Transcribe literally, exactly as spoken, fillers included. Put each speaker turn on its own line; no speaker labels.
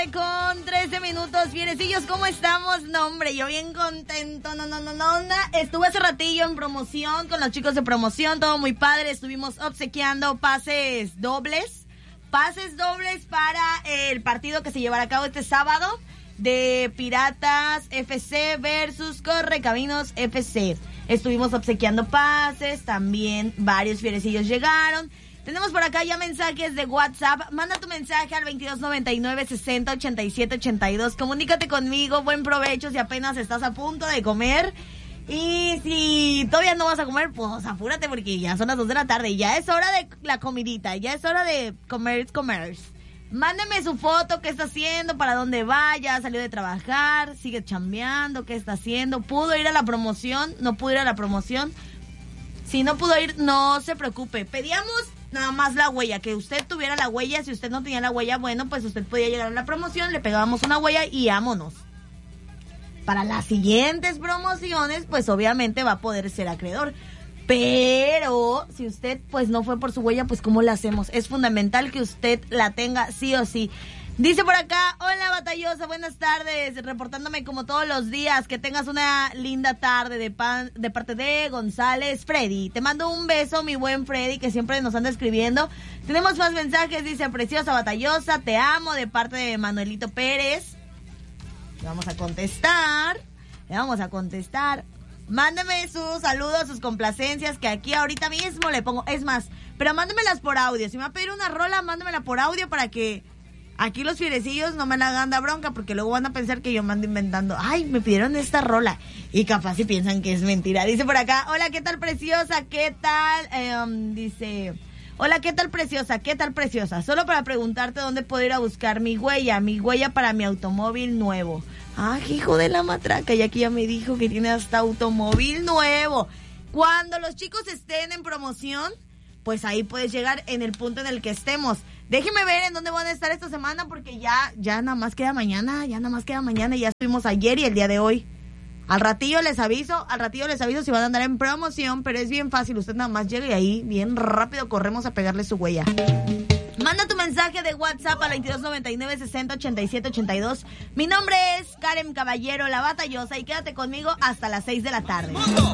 Con trece minutos, fierecillos, ¿cómo estamos? No, hombre, yo bien contento, no, no, no, no, no. Estuve hace ratillo en promoción con los chicos de promoción, todo muy padre. Estuvimos obsequiando pases dobles, pases dobles para el partido que se llevará a cabo este sábado de Piratas F C versus Correcaminos F C. Estuvimos obsequiando pases, también varios fierecillos llegaron. Tenemos por acá ya mensajes de WhatsApp. Manda tu mensaje al veintidós noventa y nueve, sesenta, ochenta y siete, ochenta y dos. Comunícate conmigo, buen provecho si apenas estás a punto de comer. Y si todavía no vas a comer, pues apúrate porque ya son las dos de la tarde. Ya es hora de la comidita, ya es hora de comer, comer. Mándeme su foto, qué está haciendo, para dónde va, ya salió de trabajar, sigue chambeando, qué está haciendo. ¿Pudo ir a la promoción? ¿No pudo ir a la promoción? Si no pudo ir, no se preocupe. Pedíamos nada más la huella, que usted tuviera la huella. Si usted no tenía la huella, bueno, pues usted podía llegar a la promoción, le pegábamos una huella y vámonos. Para las siguientes promociones, pues obviamente va a poder ser acreedor. Pero si usted pues no fue por su huella, pues ¿cómo la hacemos? Es fundamental que usted la tenga sí o sí. Dice por acá, hola batallosa, buenas tardes, reportándome como todos los días, que tengas una linda tarde de, pan, de parte de González Freddy. Te mando un beso, mi buen Freddy, que siempre nos anda escribiendo. Tenemos más mensajes, dice, preciosa batallosa, te amo, de parte de Manuelito Pérez. Le vamos a contestar, le vamos a contestar. Mándeme sus saludos, sus complacencias, que aquí ahorita mismo le pongo, es más, pero mándemelas por audio. Si me va a pedir una rola, mándemela por audio para que aquí los fierecillos no me la hagan de bronca, porque luego van a pensar que yo me ando inventando. Ay, me pidieron esta rola. Y capaz si piensan que es mentira. Dice por acá, hola, ¿qué tal, preciosa? ¿Qué tal? Eh, um, dice, hola, ¿qué tal, preciosa? ¿Qué tal, preciosa? Solo para preguntarte dónde puedo ir a buscar mi huella, mi huella para mi automóvil nuevo. Ay, hijo de la matraca, y aquí ya me dijo que tiene hasta automóvil nuevo. Cuando los chicos estén en promoción, pues ahí puedes llegar en el punto en el que estemos. Déjenme ver en dónde van a estar esta semana, porque ya, ya nada más queda mañana, ya nada más queda mañana, y ya estuvimos ayer y el día de hoy. Al ratillo les aviso, al ratillo les aviso si van a andar en promoción, pero es bien fácil, usted nada más llega y ahí bien rápido corremos a pegarle su huella. Manda tu mensaje de WhatsApp al veintidós noventa y nueve, sesenta, ochenta y siete, ochenta y dos. Mi nombre es Karen Caballero, la batallosa, y quédate conmigo hasta las seis de la tarde.